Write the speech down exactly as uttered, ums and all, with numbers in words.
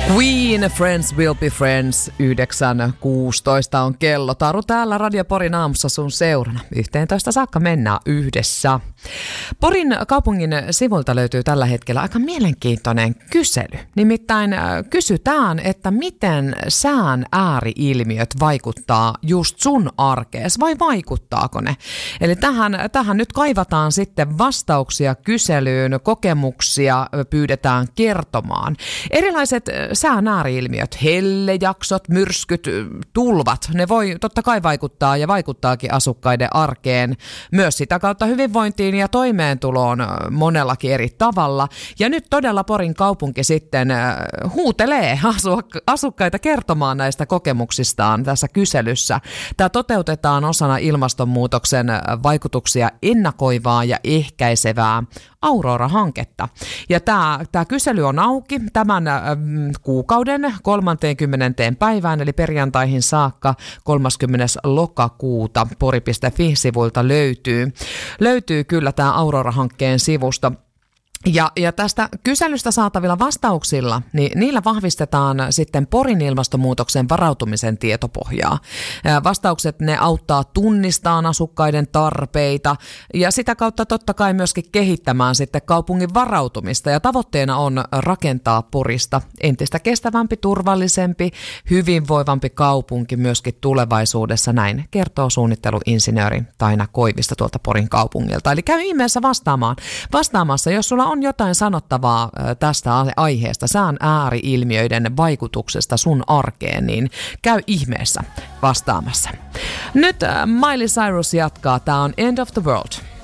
Queen, Friends Will Be Friends, yhdeksän kuusitoista on kello. Taru täällä Radio Porin aamussa sun seurana. yhteentoista saakka mennään yhdessä. Porin kaupungin sivulta löytyy tällä hetkellä aika mielenkiintoinen kysely. Nimittäin kysytään, että miten sään ääri-ilmiöt vaikuttaa just sun arkees vai vaikuttaako ne? Eli tähän, tähän nyt kaivataan sitten vastauksia kyselyyn, kokemuksia pyydetään kertomaan. Erilaiset sään ääri-ilmiöt, hellejaksot, myrskyt, tulvat, ne voi totta kai vaikuttaa ja vaikuttaakin asukkaiden arkeen, myös sitä kautta hyvinvointiin ja toimeentuloon monellakin eri tavalla. Ja nyt todella Porin kaupunki sitten huutelee asukkaita kertomaan näistä kokemuksistaan tässä kyselyssä. Tämä toteutetaan osana ilmastonmuutoksen vaikutuksia ennakoivaa ja ehkäisevää Aurora-hanketta. Ja tämä, tämä kysely on auki tämän äh, kuukauden kolmanteenkymmenenteen päivään, eli perjantaihin saakka kolmaskymmenes lokakuuta pori piste fi-sivuilta löytyy. Löytyy kyllä tämä Aurora-hankkeen sivusto. Ja, ja tästä kyselystä saatavilla vastauksilla, niin niillä vahvistetaan sitten Porin ilmastonmuutoksen varautumisen tietopohjaa. Vastaukset ne auttaa tunnistamaan asukkaiden tarpeita ja sitä kautta totta kai myöskin kehittämään sitten kaupungin varautumista. Ja tavoitteena on rakentaa Porista entistä kestävämpi, turvallisempi, hyvinvoivampi kaupunki myöskin tulevaisuudessa. Näin kertoo suunnitteluinsinööri Taina Koivisto tuolta Porin kaupungilta. Eli käy ihmeessä vastaamaan, vastaamassa, jos sulla on jotain sanottavaa tästä aiheesta, sään ääri-ilmiöiden vaikutuksesta sun arkeen, niin käy ihmeessä vastaamassa. Nyt Miley Cyrus jatkaa. Tää on End of the World.